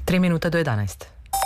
3 minuta do 11.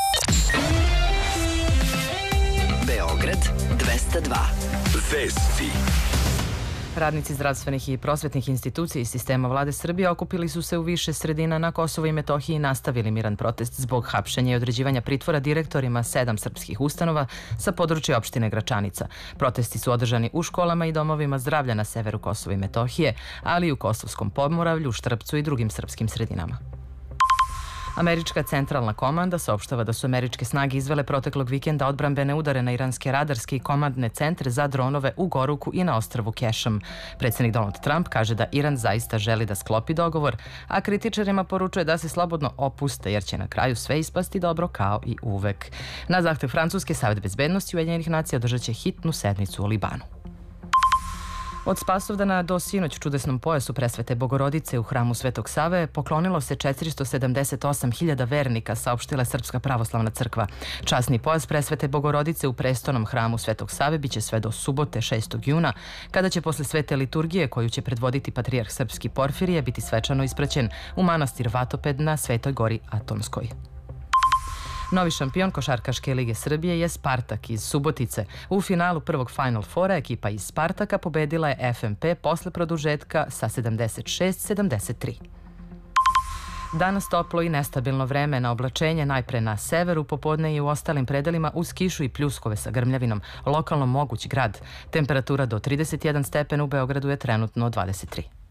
Beograd 202. Vesti. Radnici zdravstvenih i prosvetnih institucija i sistema vlade Srbije okupili su se u više sredina na Kosovu i Metohiji i nastavili miran protest zbog hapšenja i određivanja pritvora direktorima 7 srpskih ustanova sa područja opštine Gračanica. Protesti su održani u školama i domovima zdravlja na severu Kosova i Metohije, ali i u Kosovskom Pomoravlju, Štrpcu i drugim srpskim sredinama. Američka centralna komanda saopštava da su američke snage izvele proteklog vikenda odbrambene udare na iranske radarske i komandne centre za dronove u Goruku i na ostrvu Kešam. Predsjednik Donald Trump kaže da Iran zaista želi da sklopi dogovor, a kritičarima poručuje da se slobodno opuste jer će na kraju sve ispasti dobro kao i uvek. Na zahtev Francuske, Savet bezbednosti Ujedinjenih nacija održat će hitnu sednicu u Libanu. Od Spasovdana do sinoć u čudesnom pojasu Presvete Bogorodice u hramu Svetog Save poklonilo se 478.000 vernika, saopštila je Srpska pravoslavna crkva. Časni pojas Presvete Bogorodice u prestolnom hramu Svetog Save biće sve do subote 6. juna, kada će posle svete liturgije koju će predvoditi patrijarh srpski Porfirije biti svečano ispraćen u manastir Vatoped na Svetoj gori Atonskoj. Novi šampion Košarkaške lige Srbije je Spartak iz Subotice. U finalu prvog Final Fora ekipa iz Spartaka pobedila je FNP posle produžetka sa 76-73. Danas toplo i nestabilno vreme, na oblačenje najpre na severu, popodne i u ostalim predelima uz kišu i pljuskove sa grmljavinom, lokalno moguć grad. Temperatura do 31 stepen, u Beogradu je trenutno 23.